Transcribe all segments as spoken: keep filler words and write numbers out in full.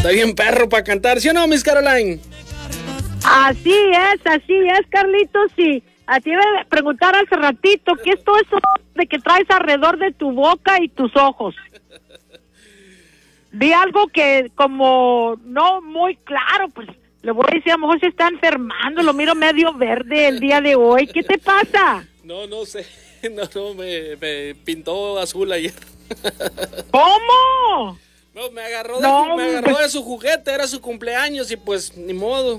Está bien perro para cantar, ¿sí o no, Miss Caroline? Así es, así es, Carlitos, sí. A ti me preguntar hace ratito, ¿qué es todo eso de que traes alrededor de tu boca y tus ojos? Vi algo que como no muy claro, pues le voy a decir, a lo mejor se está enfermando, lo miro medio verde el día de hoy. ¿Qué te pasa? No, no sé, no, no, me, me pintó azul ayer. ¿Cómo? No, me agarró, de, No, me agarró de su juguete, era su cumpleaños y pues ni modo.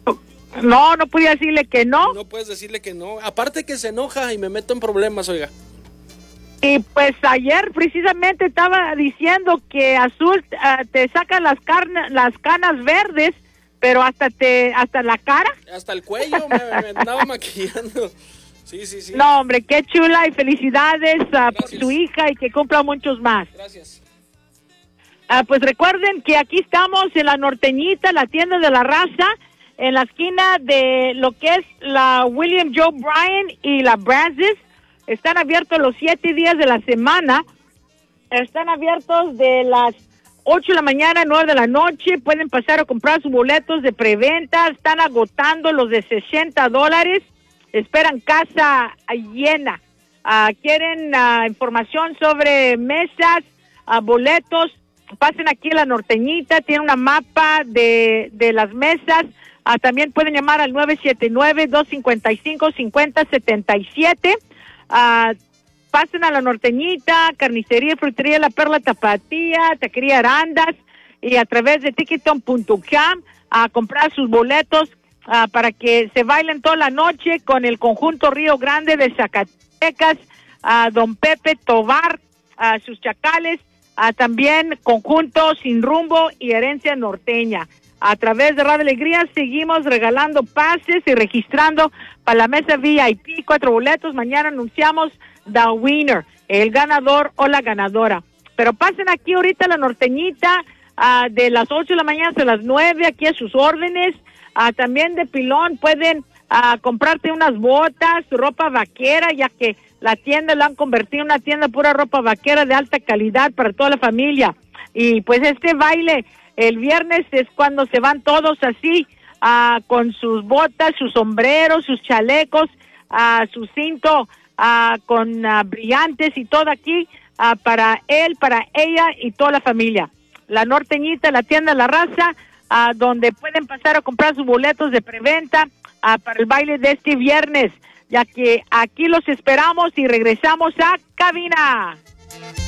No, no podía decirle que no. No puedes decirle que no, aparte que se enoja y me meto en problemas, oiga. Y pues ayer precisamente estaba diciendo que azul uh, te saca las, carne, las canas verdes, pero hasta te hasta la cara. Hasta el cuello me, me andaba maquillando. Sí, sí, sí. No, hombre, qué chula y felicidades uh, por su hija y que cumpla muchos más. Gracias. Uh, pues recuerden que aquí estamos en la Norteñita, la tienda de la raza, en la esquina de lo que es la William Joe Bryan y la Brazos. Están abiertos los siete días de la semana. Están abiertos de las ocho de la mañana a nueve de la noche. Pueden pasar a comprar sus boletos de preventa. Están agotando los de sesenta dólares. Esperan casa llena. Uh, ¿Quieren uh, información sobre mesas, uh, boletos? Pasen aquí a la Norteñita. Tiene una mapa de, de las mesas. Uh, también pueden llamar al nueve siete nueve, dos cinco cinco, cinco cero siete siete. Uh, pasen a la Norteñita, carnicería y frutería La Perla Tapatía, taquería Arandas, y a través de ticketon punto com a comprar sus boletos uh, para que se bailen toda la noche con el conjunto Río Grande de Zacatecas, uh, Don Pepe Tobar, uh, sus chacales, uh, también conjunto Sin Rumbo y Herencia Norteña. A través de Radio Alegría seguimos regalando pases y registrando para la mesa V I P, cuatro boletos. Mañana anunciamos the winner, el ganador o la ganadora. Pero pasen aquí ahorita a la Norteñita, uh, de las ocho de la mañana hasta las nueve, aquí a sus órdenes. Uh, también de pilón pueden uh, comprarte unas botas, ropa vaquera, ya que la tienda la han convertido en una tienda pura ropa vaquera de alta calidad para toda la familia. Y pues este baile el viernes es cuando se van todos así, uh, con sus botas, sus sombreros, sus chalecos, uh, su cinto uh, con uh, brillantes y todo aquí, uh, para él, para ella y toda la familia. La Norteñita, la tienda La Raza, uh, donde pueden pasar a comprar sus boletos de preventa uh, para el baile de este viernes, ya que aquí los esperamos y regresamos a cabina.